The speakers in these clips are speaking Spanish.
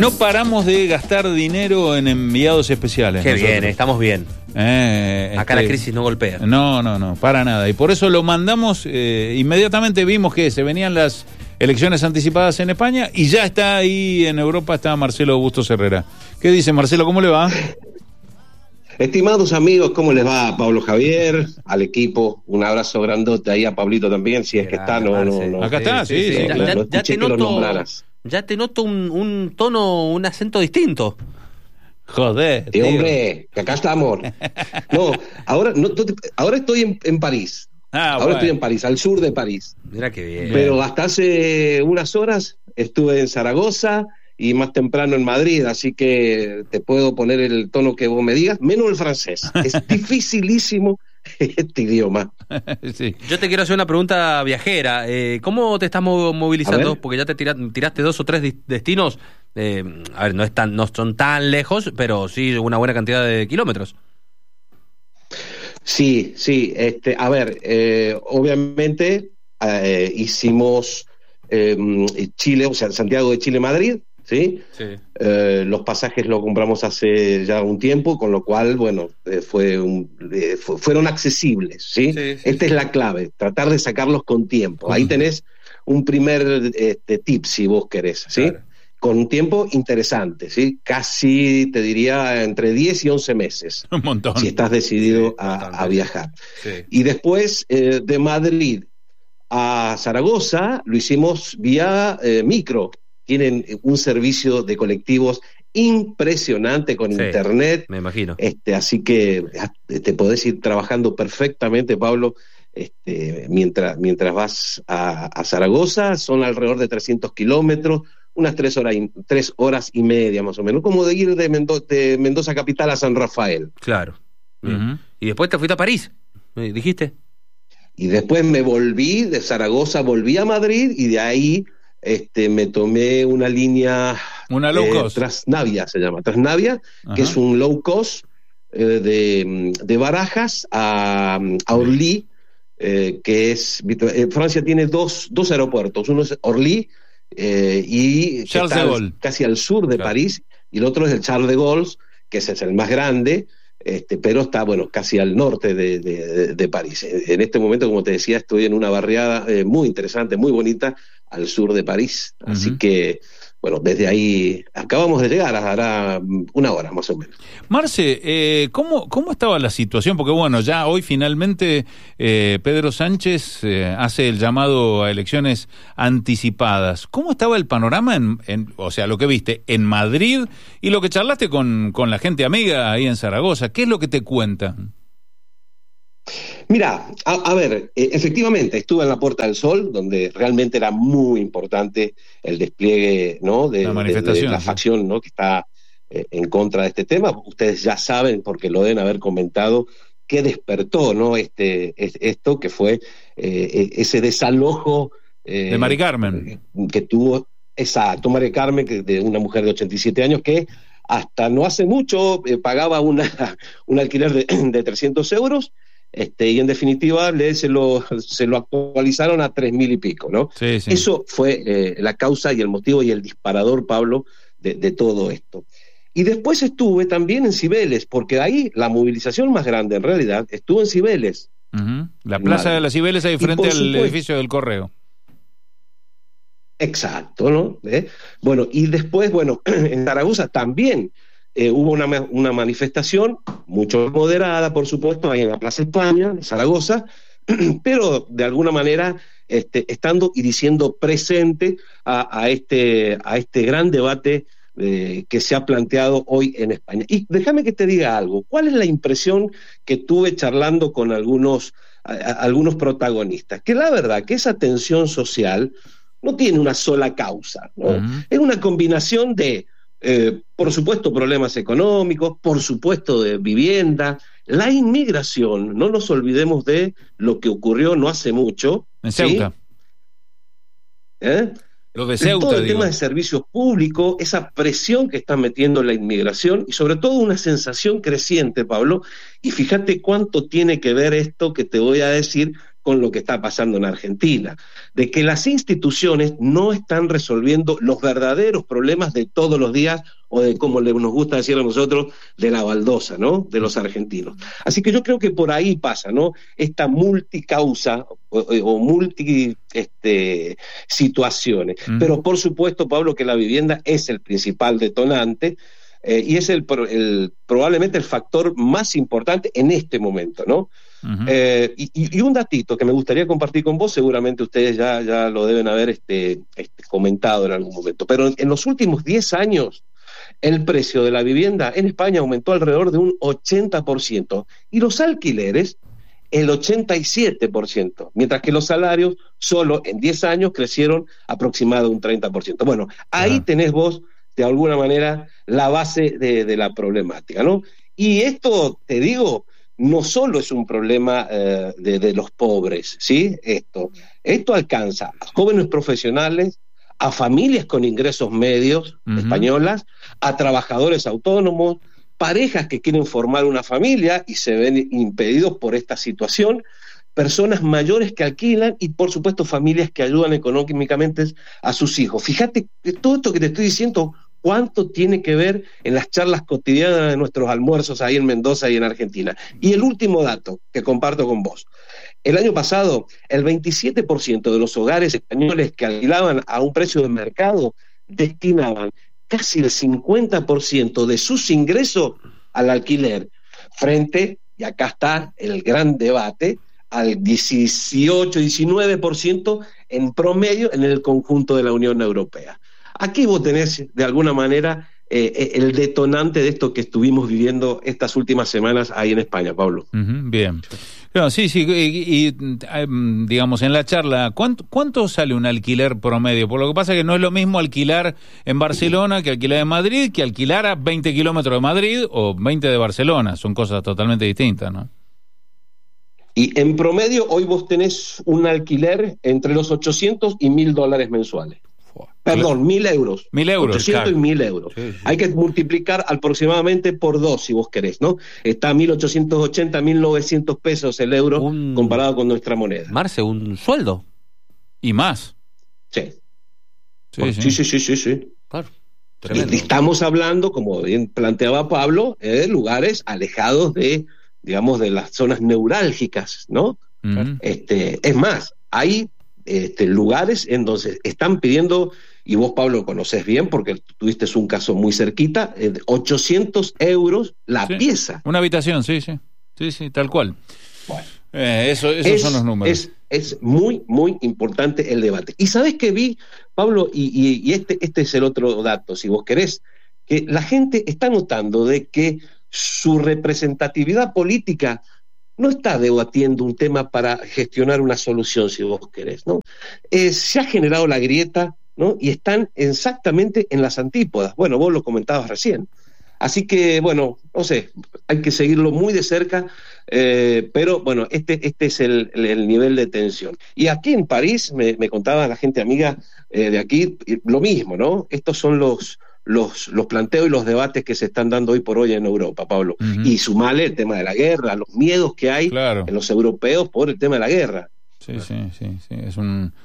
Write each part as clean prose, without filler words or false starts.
No paramos de gastar dinero en enviados especiales. Qué nosotros. bien, estamos bien. Acá la crisis no golpea. No, para nada. Y por eso lo mandamos, inmediatamente vimos que se venían las elecciones anticipadas en España y ya está ahí en Europa, está Marcelo Bustos Herrera. ¿Qué dice Marcelo? ¿Cómo le va? Estimados amigos, ¿cómo les va? Pablo Javier, al equipo, un abrazo grandote ahí a Pablito también, si es que está, no. Acá está, sí. Ya te noto un tono, un acento distinto. Joder, tío. Hombre, que acá estamos. No, ahora estoy en París. Estoy en París, al sur de París. Mira qué bien. Pero hasta hace unas horas estuve en Zaragoza y más temprano en Madrid, así que te puedo poner el tono que vos me digas, menos el francés. Es dificilísimo este idioma. Sí. Yo te quiero hacer una pregunta viajera. ¿Cómo te estás movilizando? Porque ya te tiraste 2 o 3 destinos. A ver, no son tan lejos, pero sí una buena cantidad de kilómetros. Sí. A ver, obviamente hicimos Chile, o sea, Santiago de Chile-Madrid. ¿Sí? Los pasajes los compramos hace ya un tiempo, con lo cual, bueno, fueron accesibles, ¿sí? Esta es la clave, tratar de sacarlos con tiempo. Ahí tenés un primer tip, si vos querés, ¿sí? Claro. Con un tiempo interesante, ¿sí? Casi, te diría, entre 10 y 11 meses. Un montón. Si estás decidido a viajar. Sí. Y después, de Madrid a Zaragoza, lo hicimos vía micro. Tienen un servicio de colectivos impresionante con internet. Me imagino. Así que te podés ir trabajando perfectamente, Pablo, mientras vas a Zaragoza. Son alrededor de 300 kilómetros, unas 3 horas y media más o menos, como de ir de Mendoza capital a San Rafael. Claro. Uh-huh. Y después te fuiste a París, ¿me dijiste? Y después me volví de Zaragoza, volví a Madrid y de ahí... me tomé una línea, una low cost. Transnavia se llama, Transnavia, que es un low cost de Barajas a Orly, que es, Francia tiene dos aeropuertos, uno es Orly y Charles de Gaulle, casi al sur de París, y el otro es el Charles de Gaulle, que ese es el más grande, pero está, bueno, casi al norte de París. En este momento, como te decía, estoy en una barriada muy interesante, muy bonita, al sur de París. Así que, bueno, desde ahí acabamos de llegar, hará una hora más o menos. Marce, ¿cómo estaba la situación? Porque, bueno, ya hoy finalmente Pedro Sánchez hace el llamado a elecciones anticipadas. ¿Cómo estaba el panorama, o sea, lo que viste en Madrid y lo que charlaste con la gente amiga ahí en Zaragoza? ¿Qué es lo que te cuentan? Mira, a ver, efectivamente estuve en la Puerta del Sol, donde realmente era muy importante el despliegue, ¿no? de la facción, ¿no? que está en contra de este tema. Ustedes ya saben, porque lo deben haber comentado, que despertó, ¿no? Esto que fue ese desalojo de Mari Carmen que tuvo, Mari Carmen, de una mujer de 87 años que hasta no hace mucho pagaba un alquiler de 300 euros. Y en definitiva se lo actualizaron a 3.000 y pico, ¿no? Sí. Eso fue la causa y el motivo y el disparador, Pablo, de todo esto. Y después estuve también en Cibeles, porque ahí la movilización más grande en realidad estuvo en Cibeles. Uh-huh. La plaza de las Cibeles ahí frente al edificio del Correo. Exacto, ¿no? Bueno, y después, en Zaragoza también hubo una manifestación mucho moderada, por supuesto, ahí en la Plaza España, de Zaragoza, pero de alguna manera estando y diciendo presente a este gran debate que se ha planteado hoy en España. Y déjame que te diga algo. ¿Cuál es la impresión que tuve charlando con algunos protagonistas? Que la verdad que esa tensión social no tiene una sola causa, ¿no? Uh-huh. Es una combinación de por supuesto problemas económicos, por supuesto de vivienda, la inmigración, no nos olvidemos de lo que ocurrió no hace mucho. En Ceuta. ¿Sí? Lo de Ceuta, todo el tema de servicios públicos, esa presión que está metiendo la inmigración y sobre todo una sensación creciente, Pablo, y fíjate cuánto tiene que ver esto que te voy a decir con lo que está pasando en Argentina, de que las instituciones no están resolviendo los verdaderos problemas de todos los días, o de, como nos gusta decir a nosotros, de la baldosa, ¿no?, de los argentinos. Así que yo creo que por ahí pasa, ¿no?, esta multicausa o multi situaciones. Pero por supuesto, Pablo, que la vivienda es el principal detonante, y es probablemente el factor más importante en este momento, ¿no? Y un datito que me gustaría compartir con vos, seguramente ustedes ya lo deben haber comentado en algún momento, pero en los últimos 10 años el precio de la vivienda en España aumentó alrededor de un 80%, y los alquileres el 87%, mientras que los salarios solo en 10 años crecieron aproximadamente un 30%. Bueno, ahí tenés vos, de alguna manera, la base de la problemática, ¿no? Y esto, te digo, no solo es un problema de los pobres, ¿sí? Esto alcanza a jóvenes profesionales, a familias con ingresos medios españolas, a trabajadores autónomos, parejas que quieren formar una familia y se ven impedidos por esta situación, personas mayores que alquilan y, por supuesto, familias que ayudan económicamente a sus hijos. Fíjate que todo esto que te estoy diciendo, cuánto tiene que ver en las charlas cotidianas de nuestros almuerzos ahí en Mendoza y en Argentina. Y el último dato que comparto con vos. El año pasado, el 27% de los hogares españoles que alquilaban a un precio de mercado destinaban casi el 50% de sus ingresos al alquiler, frente, y acá está el gran debate, al 18-19% en promedio en el conjunto de la Unión Europea. Aquí vos tenés, de alguna manera, el detonante de esto que estuvimos viviendo estas últimas semanas ahí en España, Pablo. Bien. No, sí, y digamos, en la charla, ¿cuánto sale un alquiler promedio? Por lo que pasa que no es lo mismo alquilar en Barcelona que alquilar en Madrid, que alquilar a 20 kilómetros de Madrid o 20 de Barcelona. Son cosas totalmente distintas, ¿no? Y en promedio, hoy vos tenés un alquiler entre los 800 y $1.000 mensuales. Perdón, 1.000 euros. 1.000 euros. 800 claro. y 1.000 euros. Sí. Hay que multiplicar aproximadamente por 2, si vos querés, ¿no? Está a 1.880, 1.900 pesos el euro comparado con nuestra moneda. Marce, ¿un sueldo? Y más. Sí. Sí. Claro. Y estamos hablando, como bien planteaba Pablo, de lugares alejados de, digamos, de las zonas neurálgicas, ¿no? Es más, hay lugares en donde están pidiendo, y vos, Pablo, conocés bien porque tuviste un caso muy cerquita, 800 euros la pieza. Una habitación, sí, tal cual. Bueno, esos son los números. Es muy, muy importante el debate. Y ¿sabés qué vi, Pablo? Y este es el otro dato, si vos querés, que la gente está notando de que su representatividad política no está debatiendo un tema para gestionar una solución, si vos querés, ¿no? Se ha generado la grieta, ¿no? Y están exactamente en las antípodas. Bueno, vos lo comentabas recién. Así que, bueno, no sé, hay que seguirlo muy de cerca, pero bueno, este es el nivel de tensión. Y aquí en París, me contaba la gente amiga de aquí, lo mismo, ¿no? Estos son los planteos y los debates que se están dando hoy por hoy en Europa, Pablo. Y sumale el tema de la guerra, los miedos que hay en los europeos por el tema de la guerra. Sí. Es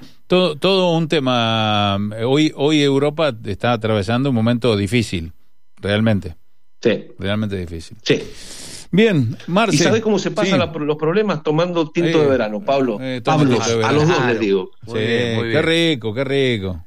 todo un tema. Hoy Europa está atravesando un momento difícil, realmente. Sí. Realmente difícil. Sí. Bien, Marce. ¿Y sabés cómo se pasan los problemas tomando tinto de verano, Pablo? A los dos les digo. Muy bien. Qué rico.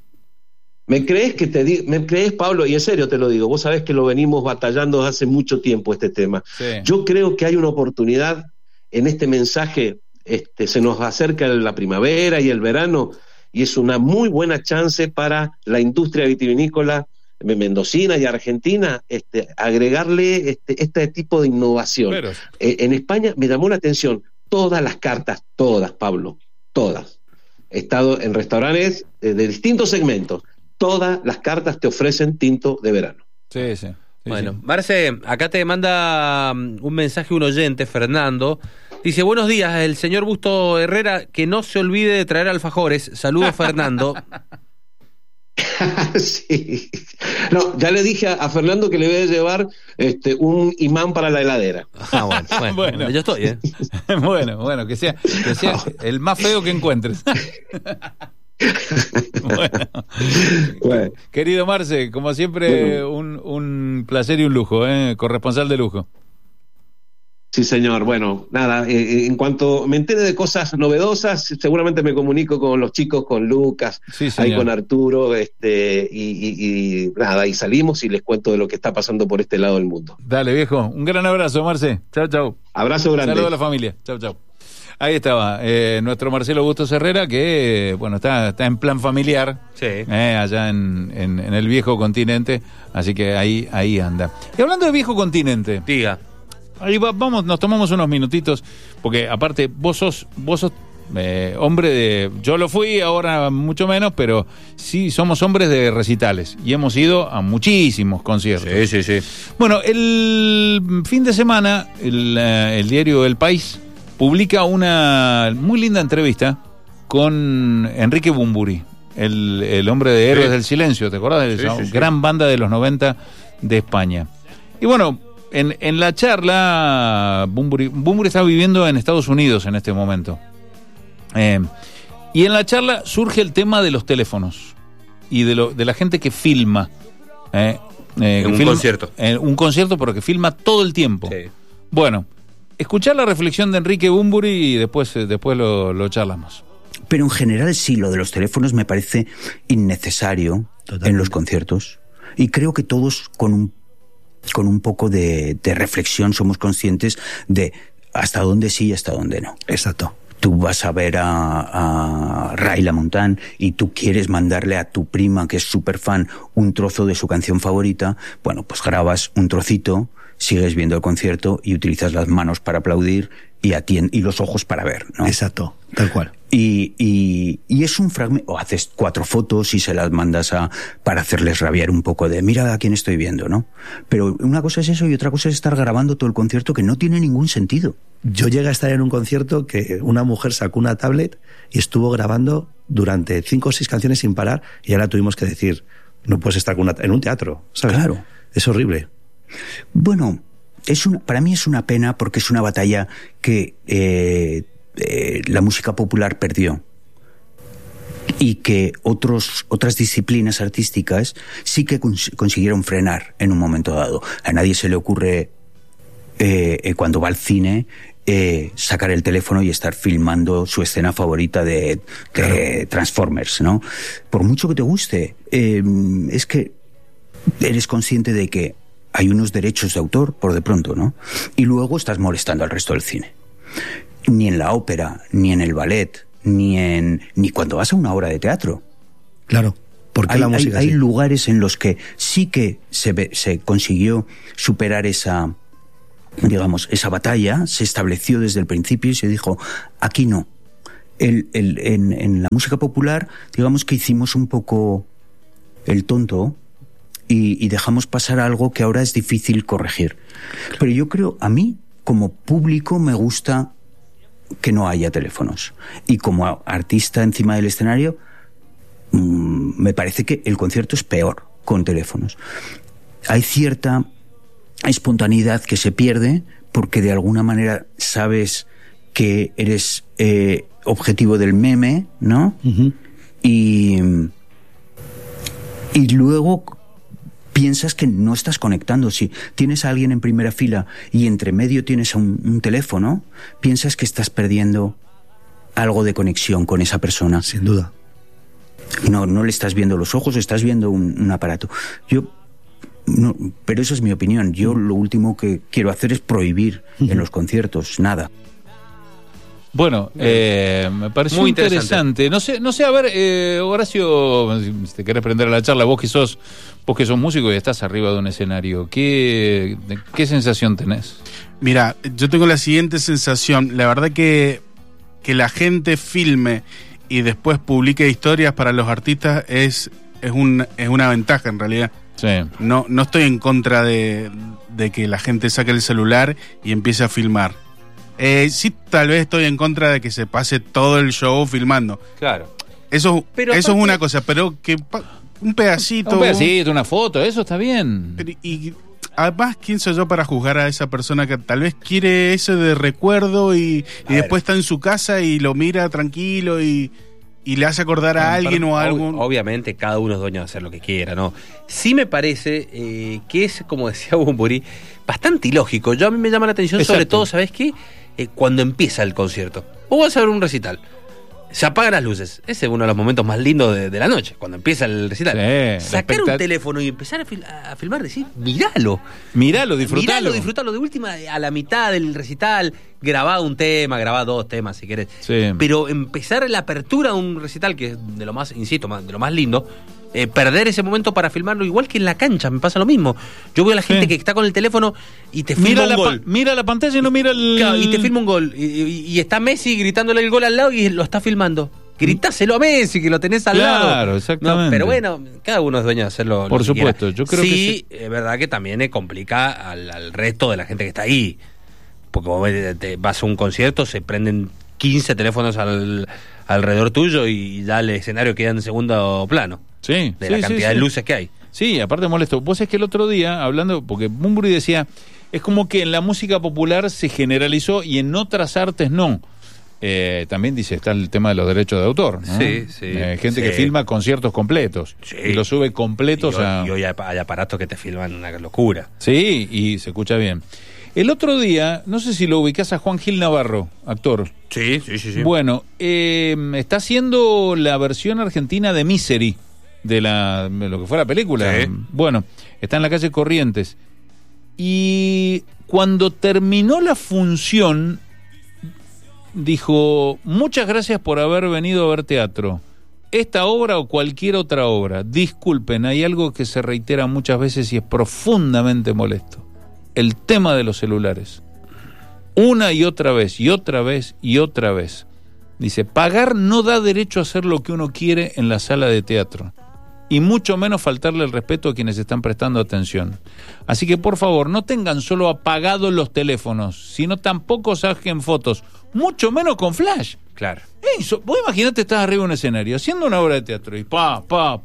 ¿Me crees, Pablo? Y en serio te lo digo, vos sabés que lo venimos batallando hace mucho tiempo este tema. Sí. Yo creo que hay una oportunidad en este mensaje, se nos acerca la primavera y el verano, y es una muy buena chance para la industria vitivinícola mendocina y argentina, agregarle este tipo de innovación. Pero... en España me llamó la atención, todas las cartas, Pablo, todas. He estado en restaurantes de distintos segmentos. Todas las cartas te ofrecen tinto de verano. Sí. Bueno, Marce, acá te manda un mensaje un oyente, Fernando. Dice, buenos días, el señor Busto Herrera, que no se olvide de traer alfajores. Saludos, Fernando. Sí. No, ya le dije a Fernando que le voy a llevar un imán para la heladera. Bueno, yo estoy, ¿eh? bueno, que sea el más feo que encuentres. Bueno. Querido Marce, como siempre, un placer y un lujo, corresponsal de lujo. Sí, señor. Bueno, nada, en cuanto me entere de cosas novedosas, seguramente me comunico con los chicos, con Lucas, sí, ahí con Arturo, y nada, y salimos y les cuento de lo que está pasando por este lado del mundo. Dale, viejo. Un gran abrazo, Marce. Chau. Abrazo grande. Saludos a la familia. Chau. Ahí estaba nuestro Marcelo Bustos Herrera, que bueno, está en plan familiar, sí. Allá en el viejo continente, así que ahí anda. Y hablando de viejo continente, diga. Ahí vamos, nos tomamos unos minutitos, porque aparte vos sos hombre de... Yo lo fui, ahora mucho menos, pero sí somos hombres de recitales y hemos ido a muchísimos conciertos. Sí. Bueno, el fin de semana el diario El País publica una muy linda entrevista con Enrique Bunbury, el hombre de Héroes del Silencio, ¿te acordás de esa gran banda de los 90 de España? Y bueno, en la charla, Bunbury está viviendo en Estados Unidos en este momento. Y en la charla surge el tema de los teléfonos y de la gente que filma. Concierto. Un concierto, pero que filma todo el tiempo. Sí. Bueno, escuchar la reflexión de Enrique Bunbury y después lo charlamos. Pero en general sí, lo de los teléfonos me parece innecesario. Totalmente. En los conciertos. Y creo que todos con un poco de reflexión somos conscientes de hasta dónde sí y hasta dónde no. Exacto. Tú vas a ver a Ray LaMontagne y tú quieres mandarle a tu prima, que es súper fan, un trozo de su canción favorita. Bueno, pues grabas un trocito, sigues viendo el concierto y utilizas las manos para aplaudir y los ojos para ver, ¿no? Exacto, tal cual. Y es un fragmento, o haces 4 fotos y se las mandas para hacerles rabiar un poco de mira a quién estoy viendo, ¿no? Pero una cosa es eso y otra cosa es estar grabando todo el concierto, que no tiene ningún sentido. Yo llegué a estar en un concierto que una mujer sacó una tablet y estuvo grabando durante 5 o 6 canciones sin parar, y ahora tuvimos que decir, no puedes estar en un teatro, ¿sabes? Claro. Es horrible. Bueno, para mí es una pena, porque es una batalla que la música popular perdió y que otras disciplinas artísticas sí que consiguieron frenar en un momento dado. A nadie se le ocurre cuando va al cine sacar el teléfono y estar filmando su escena favorita de Transformers, ¿no? Por mucho que te guste, es que eres consciente de que hay unos derechos de autor, por de pronto, ¿no? Y luego estás molestando al resto del cine. Ni en la ópera, ni en el ballet, ni cuando vas a una obra de teatro. Claro, porque la música hay lugares en los que sí que se consiguió superar esa batalla, se estableció desde el principio y se dijo, aquí no. En la música popular, digamos que hicimos un poco el tonto y dejamos pasar algo que ahora es difícil corregir. Pero yo creo, a mí, como público, me gusta que no haya teléfonos. Y como artista encima del escenario, me parece que el concierto es peor con teléfonos. Hay cierta espontaneidad que se pierde porque de alguna manera sabes que eres objetivo del meme, ¿no? Uh-huh. Y luego piensas que no estás conectando. Si tienes a alguien en primera fila y entre medio tienes un teléfono, piensas que estás perdiendo algo de conexión con esa persona. Sin duda. No le estás viendo los ojos, estás viendo un aparato. No, pero eso es mi opinión. Yo lo último que quiero hacer es prohibir en los conciertos, nada. Bueno, me pareció muy interesante. No sé, a ver, Horacio, si te querés prender a la charla, vos que sos músico y estás arriba de un escenario, ¿qué sensación tenés? Mira, yo tengo la siguiente sensación. La verdad que la gente filme y después publique historias para los artistas es una ventaja en realidad. Sí. No estoy en contra de que la gente saque el celular y empiece a filmar. Sí, tal vez estoy en contra de que se pase todo el show filmando. Claro. Eso es una cosa, pero que un pedacito. Un pedacito, una foto, eso está bien. Y además, ¿quién soy yo para juzgar a esa persona que tal vez quiere eso de recuerdo y después está en su casa y lo mira tranquilo y le hace acordar a alguien o a algún... Obviamente cada uno es dueño de hacer lo que quiera, ¿no? Sí me parece que es, como decía Bumburi, bastante ilógico. A mí me llama la atención, sobre todo, ¿sabes qué? Cuando empieza el concierto. O vas a ver un recital. Se apagan las luces. Ese es uno de los momentos más lindos de la noche, cuando empieza el recital. Sí, sacar un teléfono y empezar a filmar, decir, míralo, disfrutalo. De última, a la mitad del recital, grabá un tema, grabá 2 temas si querés. Sí. Pero empezar la apertura de un recital, que es de lo más, insisto, de lo más lindo, perder ese momento para filmarlo, igual que en la cancha, me pasa lo mismo. Yo veo a la gente que está con el teléfono y te filma un gol. Mira la pantalla y no mira el... Claro, y te filma un gol. Y está Messi gritándole el gol al lado y lo está filmando. Grításelo a Messi, que lo tenés al lado. Claro, exactamente. No, pero bueno, cada uno es dueño de hacerlo. Por supuesto, yo creo que sí. Es verdad que también complica al resto de la gente que está ahí. Porque vos te vas a un concierto, se prenden 15 teléfonos alrededor tuyo y ya el escenario queda en segundo plano. Sí, de la cantidad de luces que hay. Sí, aparte molesto. Vos es que el otro día, hablando, porque Bumburi decía, es como que en la música popular se generalizó y en otras artes no. También dice, está el tema de los derechos de autor, ¿no? Sí. Gente que filma conciertos completos y los sube completos y hoy hay aparatos que te filman una locura. Sí, y se escucha bien. El otro día, no sé si lo ubicás a Juan Gil Navarro, actor. Sí. Bueno, está haciendo la versión argentina de Misery, de lo que fue la película. Sí. Bueno, está en la calle Corrientes. Y cuando terminó la función, dijo, muchas gracias por haber venido a ver teatro. Esta obra o cualquier otra obra, disculpen, hay algo que se reitera muchas veces y es profundamente molesto. El tema de los celulares. Una y otra vez, y otra vez, y otra vez. Dice, pagar no da derecho a hacer lo que uno quiere en la sala de teatro. Y mucho menos faltarle el respeto a quienes están prestando atención. Así que, por favor, no tengan solo apagados los teléfonos, sino tampoco saquen fotos, mucho menos con flash. Claro. Vos imaginate, estás arriba de un escenario, haciendo una obra de teatro, y pa.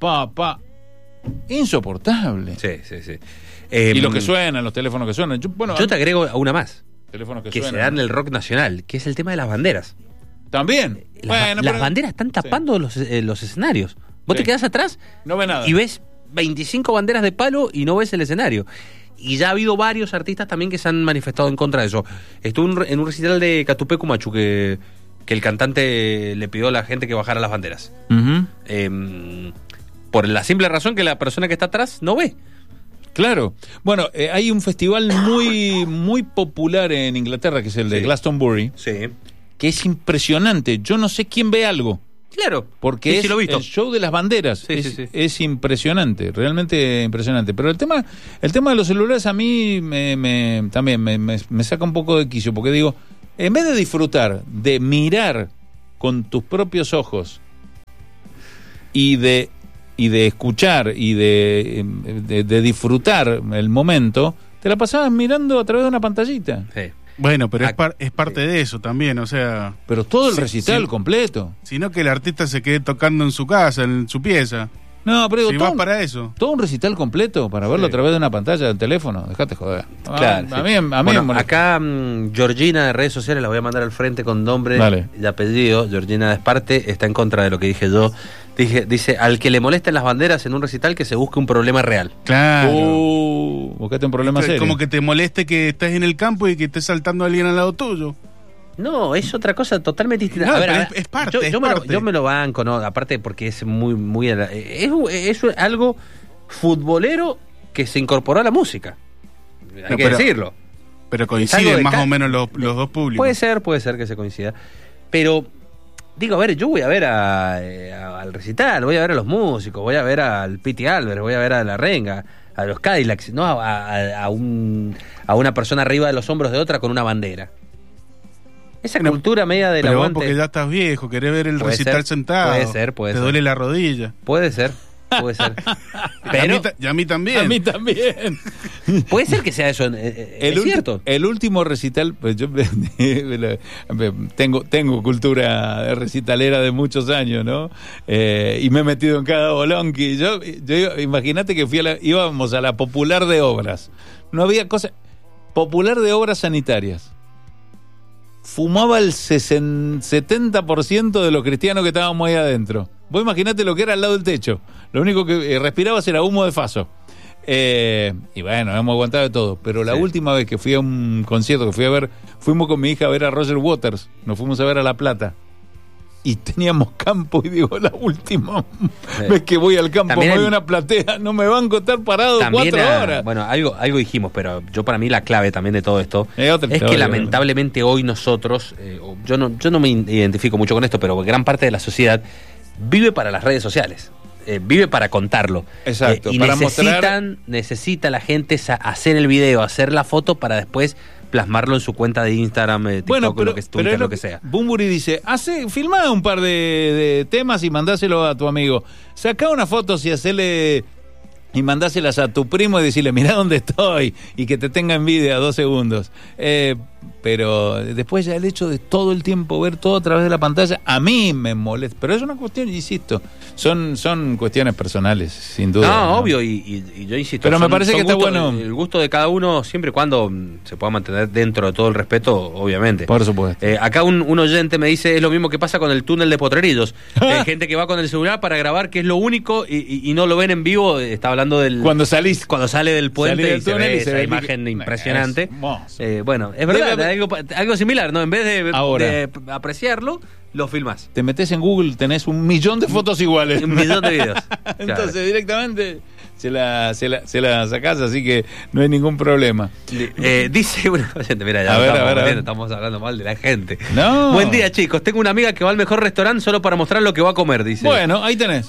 Insoportable. Sí. Y los que suenan, los teléfonos que suenan. Yo te agrego a una más. Teléfonos que suenan, suenan. Se dan en el rock nacional, que es el tema de las banderas. También. Las banderas están tapando los escenarios. Vos te quedás atrás, no ves nada, y ves 25 banderas de palo y no ves el escenario. Y ya ha habido varios artistas también que se han manifestado en contra de eso. Estuve en un recital de Catupecu Machu que el cantante le pidió a la gente que bajara las banderas. Uh-huh. Por la simple razón que la persona que está atrás no ve. Claro. Bueno, hay un festival muy popular en Inglaterra, que es el de Glastonbury, que es impresionante. Yo no sé quién ve algo. Claro, porque es el show de las banderas. Es impresionante, realmente impresionante. Pero el tema de los celulares a mí también me saca un poco de quicio, porque digo, en vez de disfrutar, de mirar con tus propios ojos y de escuchar y de disfrutar el momento, te la pasabas mirando a través de una pantallita. Sí. Bueno, pero es parte de eso también, o sea... Pero todo el recital completo. Sino que el artista se quede tocando en su casa, en su pieza. No, pero digo, para eso. Todo un recital completo para verlo a través de una pantalla del teléfono. Dejate joder. Claro, a mí acá Georgina de redes sociales, la voy a mandar al frente con nombre y apellido. Georgina de Esparte está en contra de lo que dije yo. Dice, al que le molesten las banderas en un recital, que se busque un problema real. Claro. Buscate un problema serio. Como que te moleste que estés en el campo y que estés saltando a alguien al lado tuyo. No, es otra cosa totalmente distinta. No, es parte, yo me lo banco, ¿no? Aparte porque es muy es algo futbolero que se incorporó a la música. Hay que decirlo. Pero coinciden más o menos los dos públicos. Puede ser que se coincida. Pero digo, a ver, yo voy a ver al recital, voy a ver a los músicos, voy a ver al Piti Álvarez, voy a ver a La Renga, a los Cadillacs, no a una persona arriba de los hombros de otra con una bandera. Esa cultura media del aguante. Pero porque ya estás viejo, querés ver el recital sentado. Puede ser. Te duele la rodilla. Puede ser. Pero y a mí también. A mí también. Puede ser que sea eso, es cierto. El último recital, pues yo tengo cultura recitalera de muchos años, ¿no? Y me he metido en cada bolonqui. Yo imagínate que íbamos a la Popular de Obras. No había cosa... Popular de Obras Sanitarias. Fumaba el 70% de los cristianos que estábamos ahí adentro. Vos imaginate lo que era al lado del techo. Lo único que respirabas era humo de faso. Y bueno, hemos aguantado de todo. Pero la última vez que fui a un concierto, fuimos con mi hija a ver a Roger Waters. Nos fuimos a ver a La Plata. Y teníamos campo, y digo, la última vez que voy al campo, me voy a una platea, no me van a estar parado 4 horas. Bueno, algo dijimos, pero yo para mí la clave también de todo esto es que lamentablemente hoy nosotros, yo no me identifico mucho con esto, pero gran parte de la sociedad vive para las redes sociales. Vive para contarlo. Exacto. Y para necesita la gente hacer el video, hacer la foto para después plasmarlo en su cuenta de Instagram, TikTok, Twitter, lo que sea. Bumburi dice, filmá un par de temas y mandáselo a tu amigo. Sacá unas fotos y mandáselas a tu primo y decirle, mirá dónde estoy, y que te tenga envidia 2 segundos. Pero después ya el hecho de todo el tiempo ver todo a través de la pantalla, a mí me molesta. Pero es una cuestión, insisto, son cuestiones personales, sin duda. No, obvio, y yo insisto. Pero me parece que está bueno. El gusto de cada uno, siempre y cuando se pueda mantener dentro de todo el respeto, obviamente. Por supuesto. Acá un oyente me dice, es lo mismo que pasa con el túnel de Potrerillos. Hay gente que va con el celular para grabar, que es lo único, y no lo ven en vivo. Está hablando del... Cuando sale del puente del túnel y se ve esa imagen impresionante. Bueno, es verdad, algo similar, ¿no? En vez de apreciarlo, lo filmás. Te metes en Google, tenés 1 millón de fotos iguales. 1 millón de videos. Entonces directamente se la sacás, así que no hay ningún problema. Dice una oyente, mira, ya estamos hablando mal de la gente. No. Buen día, chicos. Tengo una amiga que va al mejor restaurante solo para mostrar lo que va a comer, dice. Bueno, ahí tenés.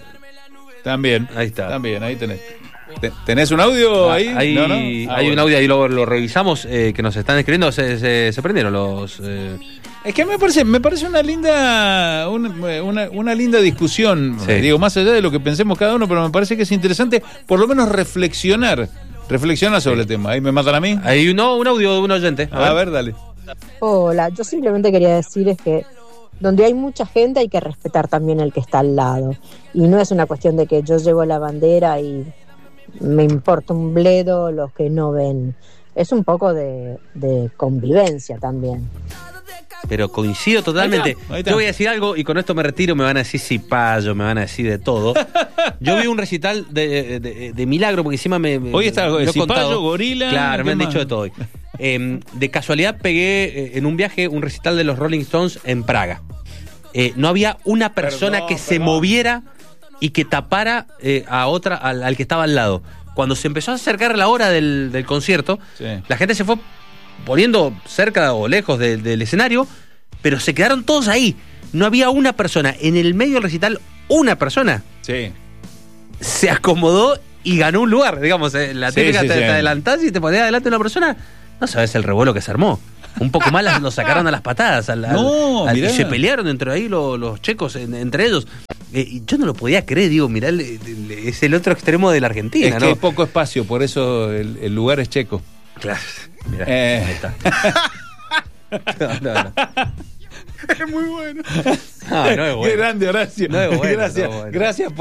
También. Ahí está. También, ahí tenés. ¿Tenés un audio ahí? Hay un audio ahí, lo revisamos, que nos están escribiendo, se prendieron los... Es que me parece una linda una linda discusión, sí. Digo, más allá de lo que pensemos cada uno, pero me parece que es interesante por lo menos reflexionar sobre el tema. ¿Ahí me matan a mí? Hay un audio de un oyente. A ver, dale. Hola, yo simplemente quería decir es que donde hay mucha gente hay que respetar también el que está al lado. Y no es una cuestión de que yo llevo la bandera y me importa un bledo los que no ven. Es un poco de convivencia también. Pero coincido totalmente. Ahí está. Yo voy a decir algo y con esto me retiro, me van a decir cipayo, me van a decir de todo. Yo vi un recital de Milagro, porque encima hoy está cipayo, gorila. Claro, me han dicho de todo hoy. De casualidad pegué en un viaje un recital de los Rolling Stones en Praga. No había una persona que se moviera y que tapara al que estaba al lado. Cuando se empezó a acercar la hora del concierto, sí, la gente se fue poniendo cerca o lejos del escenario, pero se quedaron todos ahí. No había una persona. En el medio del recital, una persona se acomodó y ganó un lugar. Digamos, la típica te adelantás y te ponías adelante de una persona. No sabes el revuelo que se armó. Un poco más lo sacaron a las patadas. Y se pelearon entre ahí los checos entre ellos. Y yo no lo podía creer, digo, mirá, es el otro extremo de la Argentina. Es que hay poco espacio, por eso el lugar es checo. Claro, mirá, ahí está. No. Es muy bueno. No es bueno. Qué grande, Horacio. No es bueno, Gracias. No es bueno. Gracias por